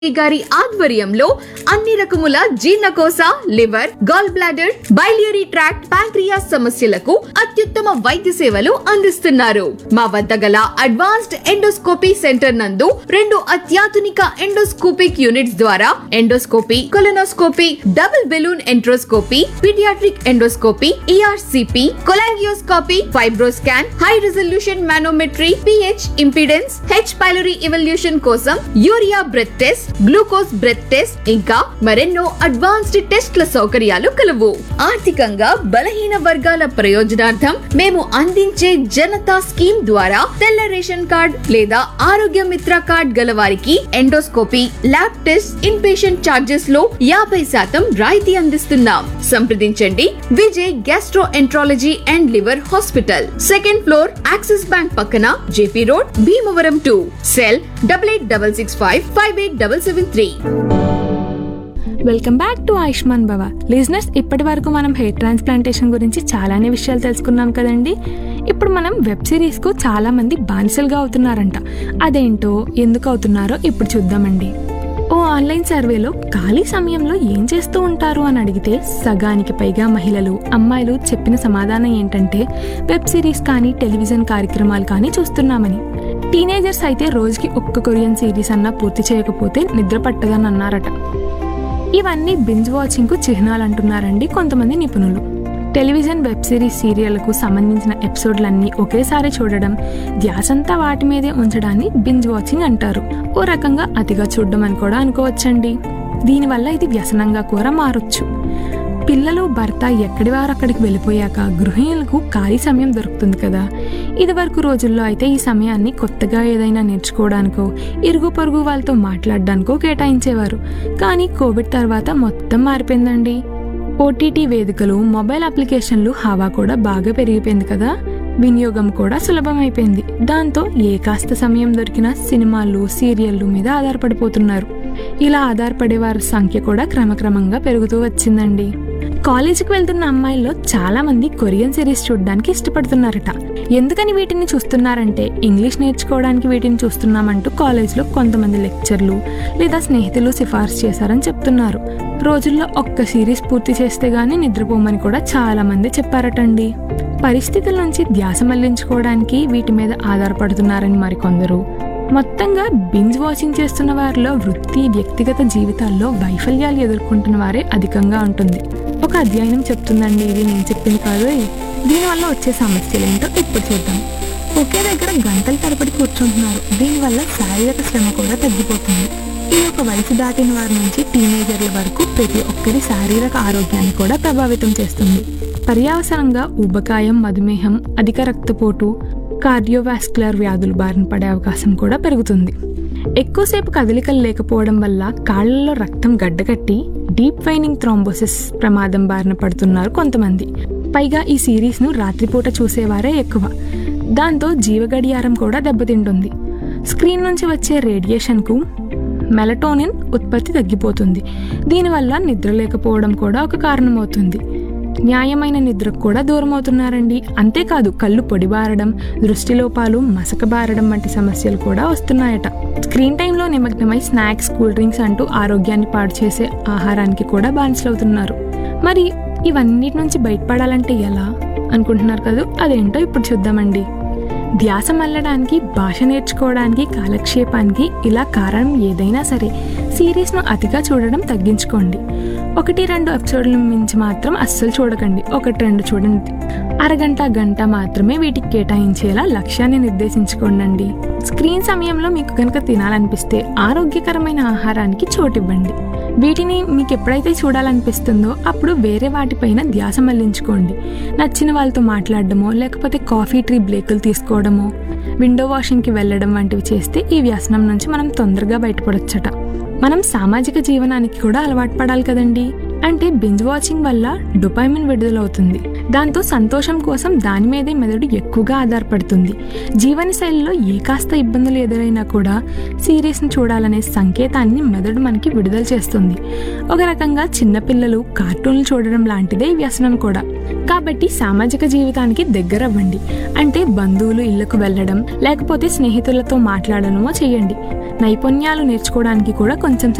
గారి ఆధ్వర్యంలో అన్ని రకముల జీర్ణకోశ, liver, gall bladder, biliary tract, pancreas సమస్యలకు అత్యుత్తమ వైద్య సేవలు అందిస్తున్నారు. మా వద్ద గల అడ్వాన్స్డ్ ఎండోస్కోపీ సెంటర్ నందు 2 అత్యాధునిక ఎండోస్కోపిక్ యూనిట్స్ ద్వారా endoscopy, colonoscopy, double balloon enteroscopy, paediatric endoscopy, ERCP, cholangioscopy, FibroScan, high resolution manometry, pH impedance, H pylori evolution కోసం urea breath test, glucose breath test ఇంకా మరెన్నో అడ్వాన్స్డ్ టెస్ట్ల సౌకర్యాలు కలవు. ఆర్థికంగా బలహీన వర్గాల ప్రయోజనార్థం మేము అందించే జనతా స్కీమ్ ద్వారా తెల్ల రేషన్ కార్డ్ లేదా ఆరోగ్య మిత్ర కార్డ్ గల వారికి endoscopy, lab test, in patient charges లో 50% రాయితీ అందిస్తున్నాం. సంప్రదించండి Vijay gastro enterology and liver hospital, 2nd floor, axis bank పక్కన, JP road, Bhimavaram 2. Cell 8865587773. Welcome back to Ayushman భవ. లిజనర్స్, ఇప్పటి వరకు మనం హెయిర్ ట్రాన్స్ప్లాంటేషన్ గురించి చాలానే విషయాలు తెలుసుకున్నాం కదండి. ఇప్పుడు మనం వెబ్ సిరీస్కు చాలా మంది బానిసలుగా అవుతున్నారంట. అదేంటో, ఎందుకు అవుతున్నారో ఇప్పుడు చూద్దామండి. ఓ ఆన్లైన్ సర్వేలో ఖాళీ సమయంలో ఏం చేస్తూ ఉంటారు అని అడిగితే సగానికి పైగా మహిళలు, అమ్మాయిలు చెప్పిన సమాధానం ఏంటంటే వెబ్ సిరీస్ కానీ టెలివిజన్ కార్యక్రమాలు కానీ చూస్తున్నామని. టీనేజర్స్ అయితే రోజుకి ఒక్క కొరియన్ సిరీస్ అన్నా పూర్తి చేయకపోతే నిద్ర పట్టదని అన్నారట. ఇవన్నీ బింజ్ వాచింగ్కు చిహ్నాలు అంటున్నారండి కొంతమంది నిపుణులు. టెలివిజన్, వెబ్ సిరీస్, సీరియళ్లకు సంబంధించిన ఎపిసోడ్లన్నీ ఒకేసారి చూడడం, ధ్యాసంతా వాటి మీదే ఉంచడాన్ని బింజ్ వాచింగ్ అంటారు. ఓ రకంగా అతిగా చూడడం అని కూడా అనుకోవచ్చండి. దీనివల్ల ఇది వ్యసనంగా కూడా మారొచ్చు. పిల్లలు, భర్త ఎక్కడి వారు అక్కడికి వెళ్ళిపోయాక గృహిణులకు ఖాళీ సమయం దొరుకుతుంది కదా. ఇదివరకు రోజుల్లో అయితే ఈ సమయాన్ని కొత్తగా ఏదైనా నేర్చుకోవడానికో, ఇరుగు పొరుగు వాళ్ళతో మాట్లాడడానికో కేటాయించేవారు. కానీ కోవిడ్ తర్వాత మొత్తం మారిపోయిందండి. ఓటీటీ వేదికలు, మొబైల్ అప్లికేషన్లు హవా కూడా బాగా పెరిగిపోయింది కదా. వినియోగం కూడా సులభమైపోయింది. దాంతో ఏ కాస్త సమయం దొరికినా సినిమాలు, సీరియళ్లు మీద ఆధారపడిపోతున్నారు. ఇలా ఆధారపడే వారి సంఖ్య కూడా క్రమక్రమంగా పెరుగుతూ వచ్చిందండి. కాలేజీకి వెళ్తున్న అమ్మాయిల్లో చాలా మంది కొరియన్ సిరీస్ చూడడానికి ఇష్టపడుతున్నారట. ఎందుకని వీటిని చూస్తున్నారంటే ఇంగ్లీష్ నేర్చుకోవడానికి వీటిని చూస్తున్నామంటూ కాలేజ్లో కొంతమంది లెక్చర్లు లేదా స్నేహితులు సిఫార్సు చేశారని చెప్తున్నారు. రోజుల్లో ఒక్క సిరీస్ పూర్తి చేస్తే గానీ నిద్రపోమని కూడా చాలా మంది చెప్పారటండి. పరిస్థితుల నుంచి ధ్యాస మళ్లించుకోవడానికి వీటి మీద ఆధారపడుతున్నారని మరికొందరు. మొత్తంగా బింజ్ వాచింగ్ చేస్తున్న వారిలో వృత్తి, వ్యక్తిగత జీవితాల్లో వైఫల్యాలు ఎదుర్కొంటున్న వారే అధికంగా ఉంటుంది. ఒక అధ్యయనం చెప్తుందండి, ఇది నేను చెప్పింది కాదు. దీనివల్ల వచ్చే సమస్యలు ఏంటో ఇప్పుడు చూద్దాం. ఒకే దగ్గర గంటల తరబడి కూర్చుంటున్నారు. దీనివల్ల శారీరక శ్రమ కూడా తగ్గిపోతుంది. ఇది ఒక వయసు దాటిన వారి నుంచి టీనేజర్ల వరకు ప్రతి ఒక్కరి శారీరక ఆరోగ్యాన్ని కూడా ప్రభావితం చేస్తుంది. పర్యవసానంగా ఊబకాయం, మధుమేహం, అధిక రక్తపోటు, కార్డియోవాస్కులర్ వ్యాధులు బారిన పడే అవకాశం కూడా పెరుగుతుంది. ఎక్కువసేపు కదలికలు లేకపోవడం వల్ల కాళ్లలో రక్తం గడ్డకట్టి డీప్ వెయినింగ్ థ్రోంబోసిస్ ప్రమాదం బారిన పడుతున్నారు కొంతమంది. పైగా ఈ సిరీస్ను రాత్రిపూట చూసేవారే ఎక్కువ. దాంతో జీవగడియారం కూడా దెబ్బతింటుంది. స్క్రీన్ నుంచి వచ్చే రేడియేషన్కు మెలటోనిన్ ఉత్పత్తి తగ్గిపోతుంది. దీనివల్ల నిద్ర లేకపోవడం కూడా ఒక కారణమవుతుంది. న్యాయమైన నిద్రకు కూడా దూరం అవుతున్నారండి. అంతేకాదు కళ్ళు పొడిబారడం, దృష్టిలోపాలు, మసకబారడం వంటి సమస్యలు కూడా వస్తున్నాయట. స్క్రీన్ టైంలో నిమగ్నమై స్నాక్స్, కూల్ డ్రింక్స్ అంటూ ఆరోగ్యాన్ని పాడు చేసే ఆహారానికి కూడా బానిసలవుతున్నారు. మరి ఇవన్నిటి నుంచి బయటపడాలంటే ఎలా అనుకుంటున్నారు కదా. అదేంటో ఇప్పుడు చూద్దామండి. ధ్యాస మళ్ళడానికి, భాష నేర్చుకోవడానికి, కాలక్షేపానికి ఇలా కారణం ఏదైనా సరే సిరీస్ను అతిగా చూడడం తగ్గించుకోండి. 1-2 ఎపిసోడ్ల మించి మాత్రం అస్సలు చూడకండి. 1-2 చూడండి. అరగంట, గంట మాత్రమే వీటికి కేటాయించేలా లక్ష్యాన్ని నిర్దేశించుకోండి. స్క్రీన్ సమయంలో మీకు కనుక తినాలనిపిస్తే ఆరోగ్యకరమైన ఆహారానికి చోటివ్వండి. వీటిని మీకు ఎప్పుడైతే చూడాలనిపిస్తుందో అప్పుడు వేరే వాటిపైన ధ్యాస మళ్లించుకోండి. నచ్చిన వాళ్ళతో మాట్లాడడమో, లేకపోతే కాఫీ, టీ బ్రేకులు తీసుకోవడమో, విండో వాషింగ్కి వెళ్ళడం వంటివి చేస్తే ఈ వ్యసనం నుంచి మనం తొందరగా బయటపడొచ్చట. మనం సామాజిక జీవనానికి కూడా అలవాటు పడాలి కదండి. అంటే బింజ్ వాచింగ్ వల్ల డొపైమిన్ విడుదలవుతుంది. దాంతో సంతోషం కోసం దాని మీదే మెదడు ఎక్కువగా ఆధారపడుతుంది. జీవనశైలిలో ఏ కాస్త ఇబ్బందులు ఎదురైనా కూడా సిరీస్ని చూడాలనే సంకేతాన్ని మెదడు మనకి విడుదల చేస్తుంది. ఒక రకంగా చిన్నపిల్లలు కార్టూన్లు చూడడం లాంటిదే వ్యసనం కూడా. కాబట్టి సామాజిక జీవితానికి దగ్గర అవ్వండి. అంటే బంధువులు ఇళ్లకు వెళ్ళడం, లేకపోతే స్నేహితులతో మాట్లాడడమో చేయండి. నైపుణ్యాలు నేర్చుకోవడానికి కూడా కొంచెం